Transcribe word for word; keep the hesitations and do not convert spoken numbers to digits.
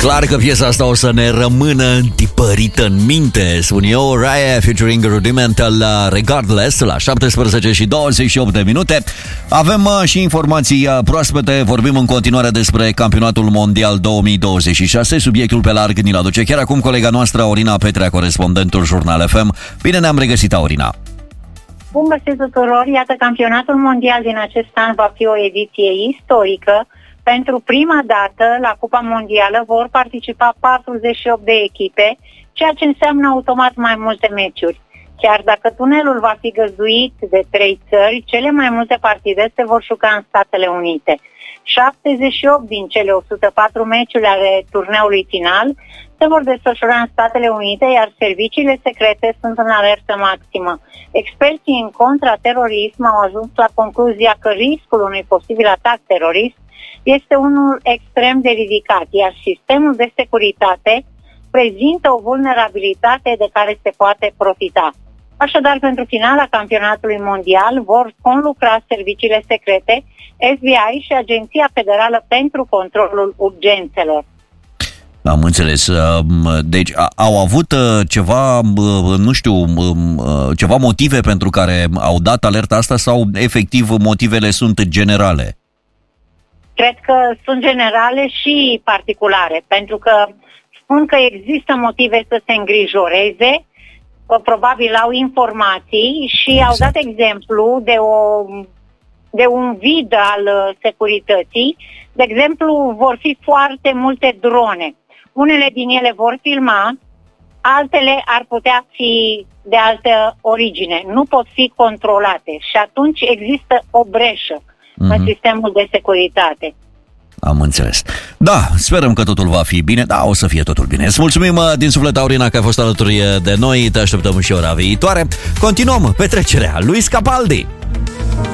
Clar că piesa asta o să ne rămână întipărită în minte, spun eu. Raya featuring Rudimental Regardless la șaptesprezece și douăzeci și opt de minute. Avem uh, și informații uh, proaspete. Vorbim în continuare despre campionatul mondial două mii douăzeci și șase. Subiectul pe larg ni-l aduce chiar acum colega noastră Aurina Petrea, corespondentul Jurnal F M. Bine ne-am regăsit, Aurina! Bun găsit tuturor! Iată, campionatul mondial din acest an va fi o ediție istorică. Pentru prima dată la Cupa Mondială vor participa patruzeci și opt de echipe, ceea ce înseamnă automat mai multe meciuri. Chiar dacă tunelul va fi găzduit de trei țări, cele mai multe partide se vor juca în Statele Unite. șaptezeci și opt din cele o sută patru meciuri ale turneului final se vor desfășura în Statele Unite, iar serviciile secrete sunt în alertă maximă. Experții în contraterorism au ajuns la concluzia că riscul unui posibil atac terorist este unul extrem de ridicat, iar sistemul de securitate prezintă o vulnerabilitate de care se poate profita. Așadar, pentru finala campionatului mondial vor conlucra serviciile secrete, F B I și Agenția Federală pentru Controlul Urgențelor. Am înțeles. Deci au avut ceva, nu știu, ceva motive pentru care au dat alerta asta sau efectiv motivele sunt generale? Cred că sunt generale și particulare, pentru că spun că există motive să se îngrijoreze, probabil au informații și exact. Au dat exemplu de, o, de un vid al securității. De exemplu, vor fi foarte multe drone. Unele din ele vor filma, altele ar putea fi de altă origine. Nu pot fi controlate și atunci există o breșă mm-hmm. în sistemul de securitate. Am înțeles. Da, sperăm că totul va fi bine. Da, o să fie totul bine. Îți mulțumim din suflet, Aurina, că ai fost alături de noi. Te așteptăm și ora viitoare. Continuăm petrecerea lui Scapaldi.